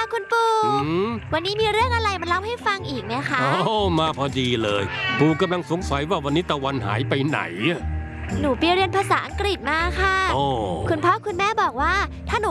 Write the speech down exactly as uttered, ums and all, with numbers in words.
คุณปู่อืมวันนี้มีเรื่องอะไรมาเล่าให้ฟังอีกไหมคะโอ้มาพอดีเลย ปู่กำลังสงสัยว่าวันนี้ตะวันหายไปไหนอะหนูไปเรียนภาษาอังกฤษมาค่ะโอ้คุณพ่อคุณแม่บอกว่าถ้าหนู